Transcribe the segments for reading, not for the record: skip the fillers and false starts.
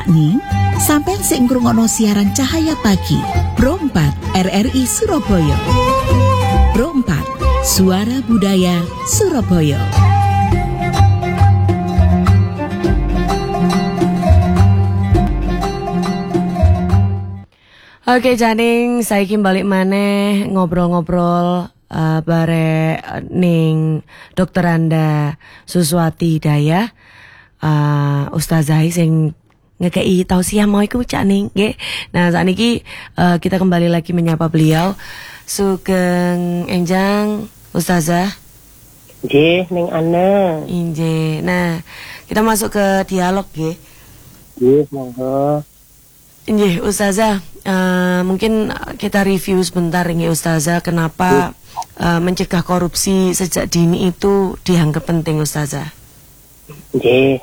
Sakni, sampeyan sing ngrungokno siaran Cahaya Pagi, Pro 4 RRI Surabaya. Pro 4, Suara Budaya Surabaya. Oke Janing, saiki balik maneh ngobrol-ngobrol bare ning Dokter Anda Suswati Dayah, Ustazah sing ngekei tausiah mau iku Cak Ning nggih. Nah sakniki kita kembali lagi menyapa beliau. Sugeng enjang Ustazah. Nggih ning ana. Inggih. Nah, kita masuk ke dialog nggih. Nggih, monggo. Nggih, Ustazah, mungkin kita review sebentar nggih Ustazah, kenapa mencegah korupsi sejak dini itu dianggap penting Ustazah. Nggih.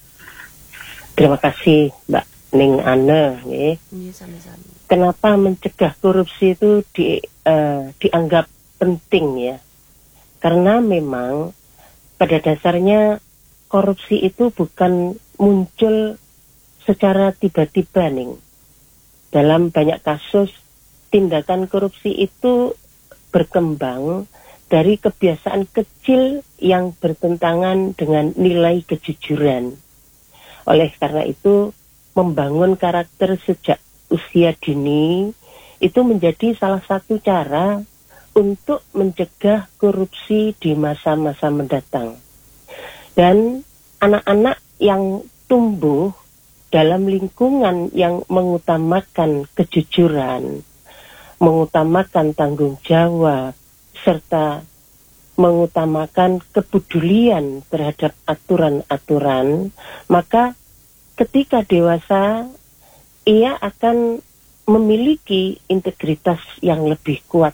Terima kasih Mbak Ning Ana nggih. Nggih, sami-sami. Kenapa mencegah korupsi itu dianggap penting ya? Karena memang pada dasarnya korupsi itu bukan muncul secara tiba-tiba nih. Dalam banyak kasus tindakan korupsi itu berkembang dari kebiasaan kecil yang bertentangan dengan nilai kejujuran. Oleh karena itu, membangun karakter sejak usia dini itu menjadi salah satu cara untuk mencegah korupsi di masa-masa mendatang. Dan anak-anak yang tumbuh dalam lingkungan yang mengutamakan kejujuran, mengutamakan tanggung jawab, serta mengutamakan kepedulian terhadap aturan-aturan, maka ketika dewasa ia akan memiliki integritas yang lebih kuat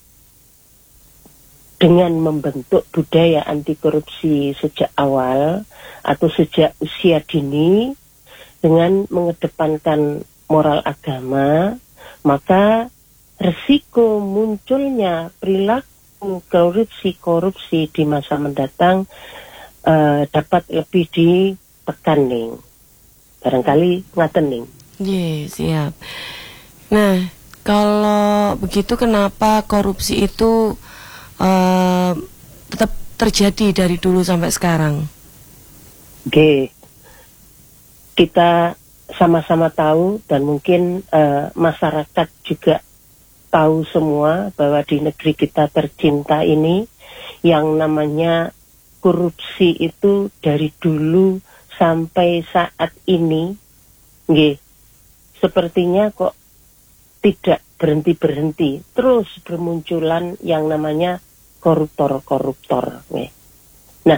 dengan membentuk budaya anti korupsi sejak awal atau sejak usia dini dengan mengedepankan moral agama, maka resiko munculnya perilaku korupsi di masa mendatang dapat lebih ditekan nih. Barangkali ngaten nih. Iya, siap. Nah, kalau begitu kenapa korupsi itu tetap terjadi dari dulu sampai sekarang? Oke. Kita sama-sama tahu dan mungkin masyarakat juga tahu semua bahwa di negeri kita tercinta ini yang namanya korupsi itu dari dulu sampai saat ini nggih, sepertinya kok tidak berhenti-berhenti, terus bermunculan yang namanya koruptor-koruptor nggih. Nah,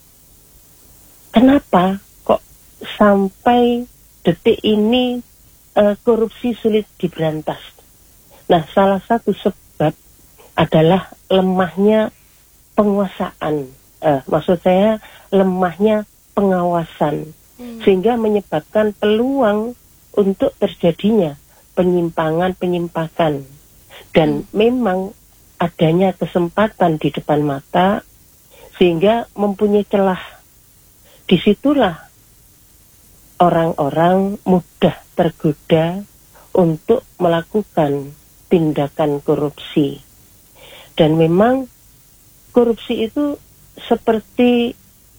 kenapa kok sampai detik ini korupsi sulit diberantas? Nah, salah satu sebab adalah lemahnya penguasaan, maksud saya lemahnya pengawasan, sehingga menyebabkan peluang untuk terjadinya penyimpangan-penyimpangan. Dan memang adanya kesempatan di depan mata, sehingga mempunyai celah. Disitulah orang-orang mudah tergoda untuk melakukan tindakan korupsi. Dan memang korupsi itu seperti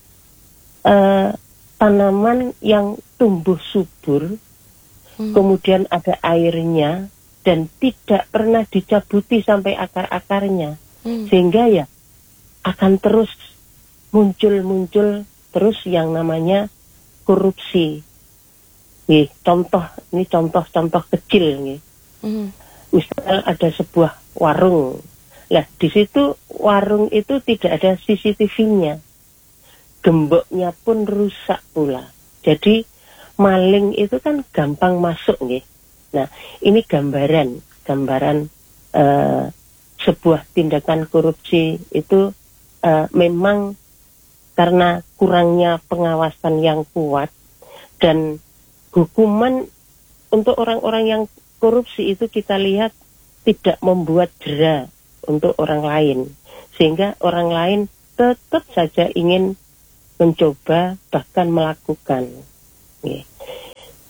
tanaman yang tumbuh subur, kemudian ada airnya dan tidak pernah dicabuti sampai akar-akarnya, sehingga ya akan terus muncul terus yang namanya korupsi. Nih, ini contoh kecil nih. Misal ada sebuah warung. Lah, di situ warung itu tidak ada CCTV-nya. Gemboknya pun rusak pula. Jadi maling itu kan gampang masuk nih. Nah, ini gambaran sebuah tindakan korupsi itu memang karena kurangnya pengawasan yang kuat, dan hukuman untuk orang-orang yang korupsi itu kita lihat tidak membuat jera untuk orang lain, sehingga orang lain tetap saja ingin mencoba bahkan melakukan.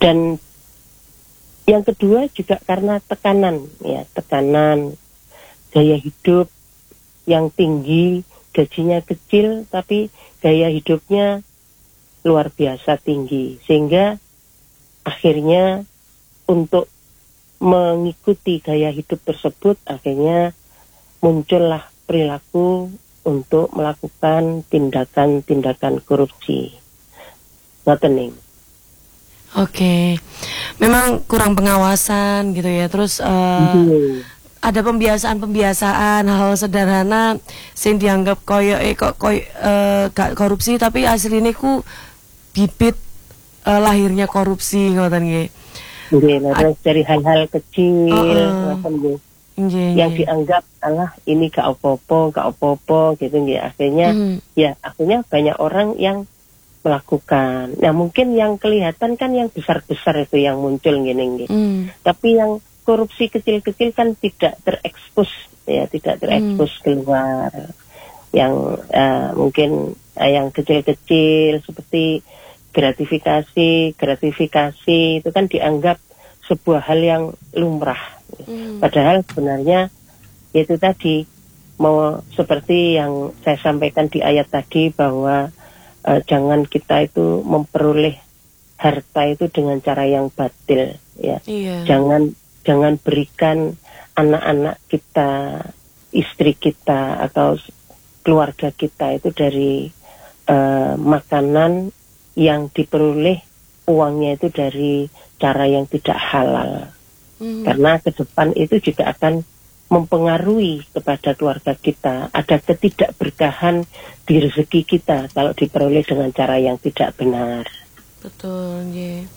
Dan yang kedua juga karena tekanan, ya, tekanan gaya hidup yang tinggi, gajinya kecil tapi gaya hidupnya luar biasa tinggi, sehingga akhirnya untuk mengikuti gaya hidup tersebut akhirnya muncullah perilaku untuk melakukan tindakan-tindakan korupsi. Ngoten. Oke, memang kurang pengawasan gitu ya. Terus ada pembiasaan hal sederhana sing dianggap gak korupsi tapi asline ku bibit lahirnya korupsi ngoten nggih. Nggih, dari hal-hal kecil ngoten nggih. Yang dianggap ini gak apa-apa gitu nggih. Akhirnya banyak orang yang melakukan. Nah, mungkin yang kelihatan kan yang besar-besar itu yang muncul gini. Tapi yang korupsi kecil-kecil kan tidak terekspos, ya, tidak terekspos keluar. Yang mungkin yang kecil-kecil seperti gratifikasi itu kan dianggap sebuah hal yang lumrah. Padahal sebenarnya itu tadi mau seperti yang saya sampaikan di ayat tadi bahwa jangan kita itu memperoleh harta itu dengan cara yang batil, ya. Iya. Jangan berikan anak-anak kita, istri kita atau keluarga kita itu dari makanan yang diperoleh uangnya itu dari cara yang tidak halal. Karena ke depan itu juga akan mempengaruhi kepada keluarga kita. Ada ketidakberkahan di rezeki kita kalau diperoleh dengan cara yang tidak benar. Betul,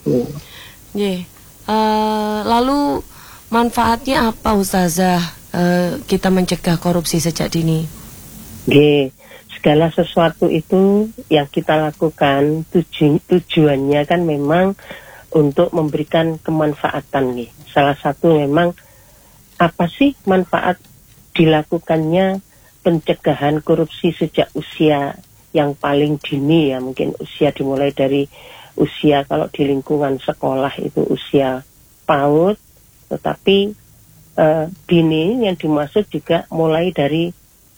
lalu manfaatnya apa Ustazah kita mencegah korupsi sejak dini? Segala sesuatu itu yang kita lakukan tujuannya kan memang untuk memberikan kemanfaatan. Salah satu memang apa sih manfaat dilakukannya pencegahan korupsi sejak usia yang paling dini, ya, mungkin usia dimulai dari usia kalau di lingkungan sekolah itu usia PAUD, tetapi dini yang dimaksud juga mulai dari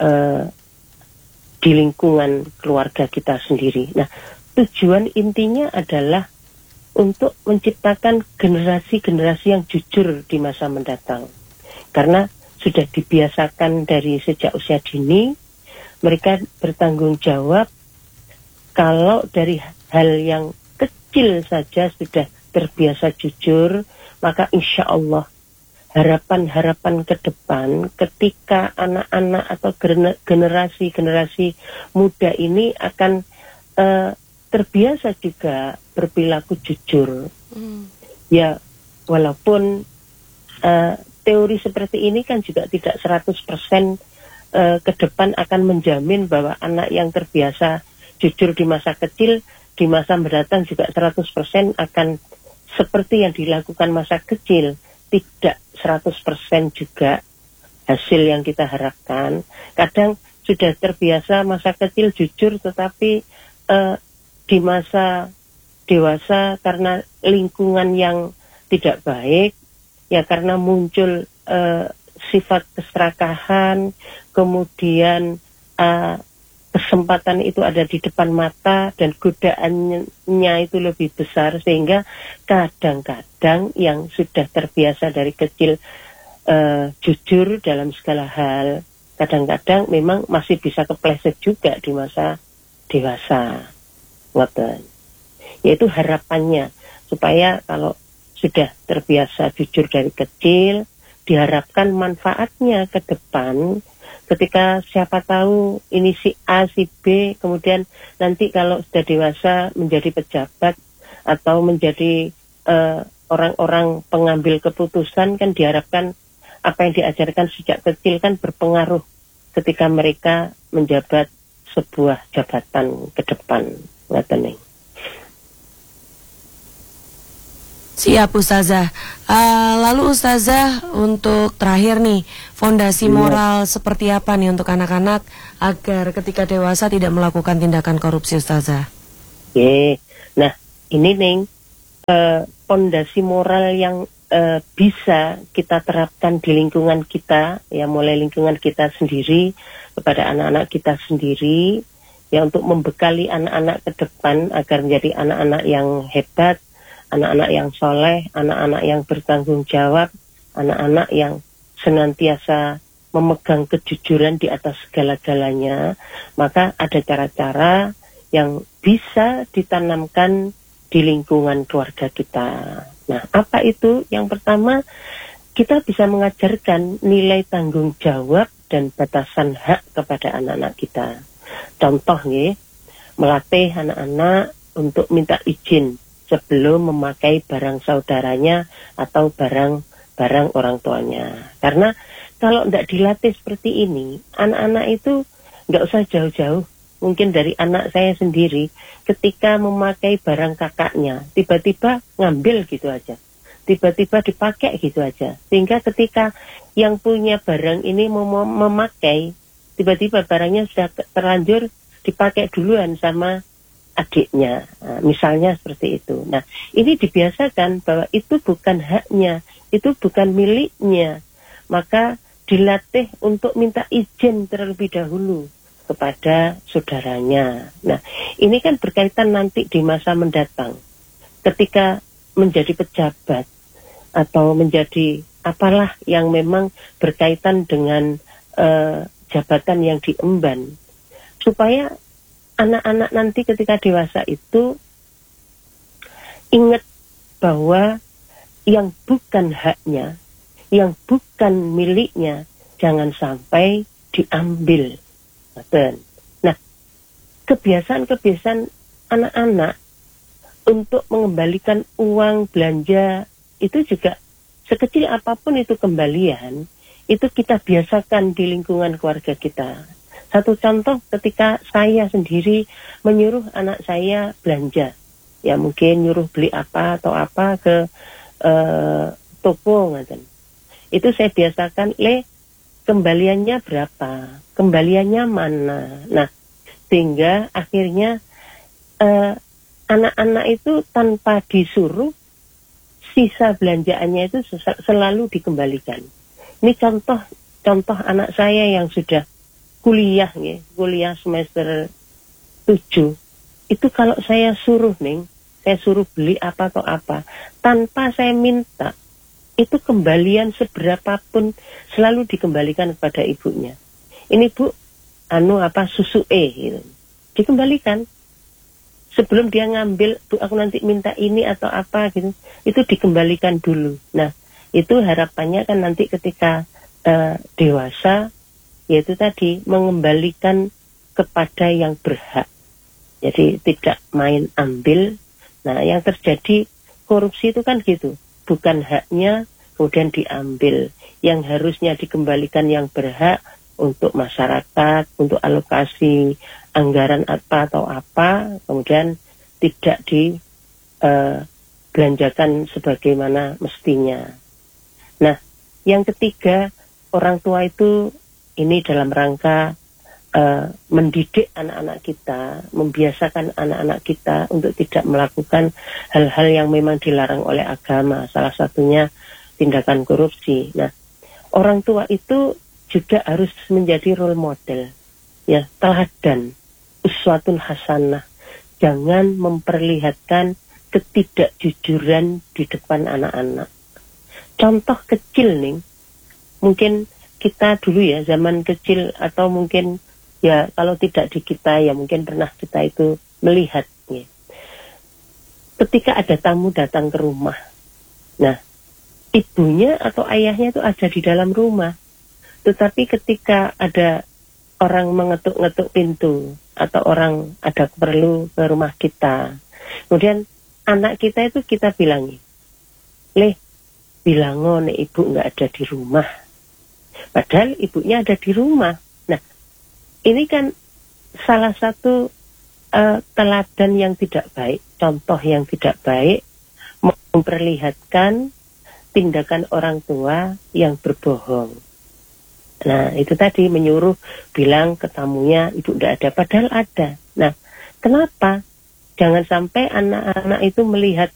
di lingkungan keluarga kita sendiri. Nah, tujuan intinya adalah untuk menciptakan generasi-generasi yang jujur di masa mendatang. Karena sudah dibiasakan dari sejak usia dini, mereka bertanggung jawab kalau dari hal yang kecil saja sudah terbiasa jujur, maka insya Allah harapan-harapan ke depan ketika anak-anak atau generasi-generasi muda ini akan terbiasa juga berperilaku jujur. Ya, walaupun teori seperti ini kan juga tidak 100% ke depan akan menjamin bahwa anak yang terbiasa jujur di masa kecil, di masa mendatang juga 100% akan seperti yang dilakukan masa kecil. Tidak 100% juga hasil yang kita harapkan. Kadang sudah terbiasa masa kecil jujur, tetapi di masa dewasa karena lingkungan yang tidak baik, ya, karena muncul sifat keserakahan, kemudian kesempatan itu ada di depan mata dan godaannya itu lebih besar, sehingga kadang-kadang yang sudah terbiasa dari kecil jujur dalam segala hal, kadang-kadang memang masih bisa kepleset juga di masa dewasa. Ngoten. Yaitu harapannya supaya kalau sudah terbiasa jujur dari kecil, diharapkan manfaatnya ke depan ketika siapa tahu ini si A, si B, kemudian nanti kalau sudah dewasa menjadi pejabat atau menjadi orang-orang pengambil keputusan, kan diharapkan apa yang diajarkan sejak kecil kan berpengaruh ketika mereka menjabat sebuah jabatan ke depan. Ngaten. Siap Ustazah. Lalu Ustazah, untuk terakhir nih, fondasi moral seperti apa nih untuk anak-anak agar ketika dewasa tidak melakukan tindakan korupsi Ustazah? Nah, ini nih pondasi moral yang bisa kita terapkan di lingkungan kita, ya mulai lingkungan kita sendiri kepada anak-anak kita sendiri, ya untuk membekali anak-anak ke depan agar menjadi anak-anak yang hebat, anak-anak yang soleh, anak-anak yang bertanggung jawab, anak-anak yang senantiasa memegang kejujuran di atas segala-galanya. Maka ada cara-cara yang bisa ditanamkan di lingkungan keluarga kita. Nah, apa itu? Yang pertama, kita bisa mengajarkan nilai tanggung jawab dan batasan hak kepada anak-anak kita. Contoh nih, melatih anak-anak untuk minta izin sebelum memakai barang saudaranya atau barang orang tuanya. Karena kalau tidak dilatih seperti ini, anak-anak itu nggak usah jauh-jauh. Mungkin dari anak saya sendiri, ketika memakai barang kakaknya, tiba-tiba ngambil gitu aja. Tiba-tiba dipakai gitu aja. Sehingga ketika yang punya barang ini mau memakai, tiba-tiba barangnya sudah terlanjur dipakai duluan sama adiknya. Nah, misalnya seperti itu. Nah, ini dibiasakan bahwa itu bukan haknya, itu bukan miliknya. Maka dilatih untuk minta izin terlebih dahulu kepada saudaranya. Nah, ini kan berkaitan nanti di masa mendatang. Ketika menjadi pejabat atau menjadi apalah yang memang berkaitan dengan jabatan yang diemban. Supaya anak-anak nanti ketika dewasa itu ingat bahwa yang bukan haknya, yang bukan miliknya, jangan sampai diambil. Nah, kebiasaan-kebiasaan anak-anak untuk mengembalikan uang belanja itu juga sekecil apapun itu kembalian, itu kita biasakan di lingkungan keluarga kita. Satu contoh ketika saya sendiri menyuruh anak saya belanja, ya mungkin nyuruh beli apa atau apa ke toko, itu saya biasakan, kembaliannya berapa, kembaliannya mana. Nah, sehingga akhirnya anak-anak itu tanpa disuruh, sisa belanjaannya itu selalu dikembalikan. Ini contoh anak saya yang sudah kuliah semester 7. Itu kalau saya suruh saya suruh beli apa atau apa, tanpa saya minta, itu kembalian seberapapun selalu dikembalikan kepada ibunya. Ini Bu, susu gitu. Dikembalikan. Sebelum dia ngambil, Bu aku nanti minta ini atau apa gitu, itu dikembalikan dulu. Nah, itu harapannya kan nanti ketika dewasa, yaitu tadi mengembalikan kepada yang berhak. Jadi tidak main ambil. Nah, yang terjadi korupsi itu kan gitu. Bukan haknya, kemudian diambil. Yang harusnya dikembalikan yang berhak untuk masyarakat, untuk alokasi anggaran apa atau apa, kemudian tidak dibelanjakan sebagaimana mestinya. Nah, yang ketiga, orang tua itu ini dalam rangka mendidik anak-anak kita, membiasakan anak-anak kita untuk tidak melakukan hal-hal yang memang dilarang oleh agama. Salah satunya tindakan korupsi. Nah, orang tua itu juga harus menjadi role model, ya, teladan, uswatun hasanah. Jangan memperlihatkan ketidakjujuran di depan anak-anak. Contoh kecil mungkin kita dulu ya zaman kecil atau mungkin ya kalau tidak di kita ya mungkin pernah kita itu melihatnya. Ketika ada tamu datang ke rumah, nah ibunya atau ayahnya itu ada di dalam rumah, tetapi ketika ada orang mengetuk-ngetuk pintu atau orang ada perlu ke rumah kita, kemudian anak kita itu kita bilangi, bilango nek ibu nggak ada di rumah, padahal ibunya ada di rumah. Nah, ini kan salah satu teladan yang tidak baik, contoh yang tidak baik, memperlihatkan tindakan orang tua yang berbohong. Nah, itu tadi menyuruh bilang ke tamunya ibu tidak ada, padahal ada. Nah, kenapa? Jangan sampai anak-anak itu melihat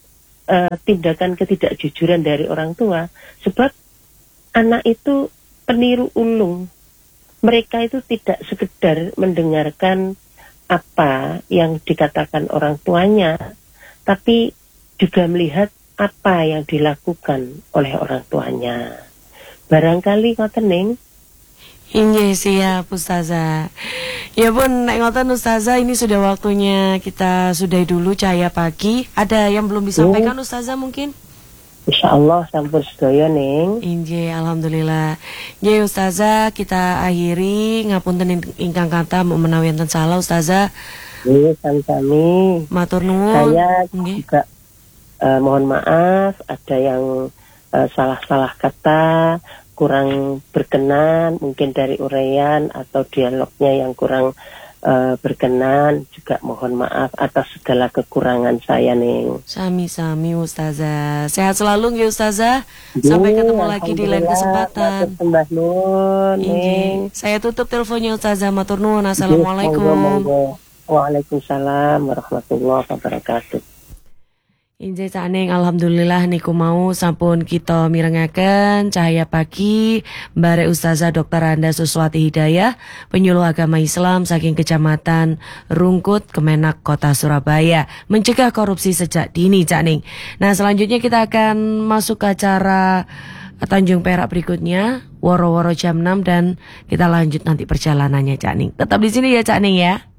tindakan ketidakjujuran dari orang tua, sebab anak itu peniru ulung. Mereka itu tidak sekedar mendengarkan apa yang dikatakan orang tuanya, tapi juga melihat apa yang dilakukan oleh orang tuanya. Barangkali ngoten. Inggih siap Ustazah. Ya pun nek ngoten Ustazah, ini sudah waktunya kita sudahi dulu Cahaya Pagi. Ada yang belum disampaikan Ustazah mungkin? Insyaallah sampun sedaya ning. Inggih alhamdulillah. Nggih Ustazah, kita akhiri ngapunten ingkang kata menawi enten salah Ustazah. Nggih, sami-sami. Matur nuwun. Saya Nggih. juga mohon maaf ada yang salah-salah kata, kurang berkenan mungkin dari uraian atau dialognya yang kurang berkenan, juga mohon maaf atas segala kekurangan saya nih. Sami-sami Ustazah. Sehat selalu nggih Ustazah. Sampai ketemu lagi di lain kesempatan. Sembah nuwun. Inggih. Saya tutup teleponnya Ustazah. Matur nuwun. Assalamualaikum. Waalaikumsalam warahmatullahi wabarakatuh. Injih saning alhamdulillah niku mau sampun kita mirengaken Cahaya Pagi bare Ustazah Dr. Anda Suswati Hidayah, penyuluh agama Islam saking Kecamatan Rungkut, Kemenak Kota Surabaya, mencegah korupsi sejak dini Cakning. Nah, selanjutnya kita akan masuk ke acara Tanjung Perak berikutnya, woro-woro jam 6 dan kita lanjut nanti perjalanannya Cakning. Tetap di sini ya Cakning ya.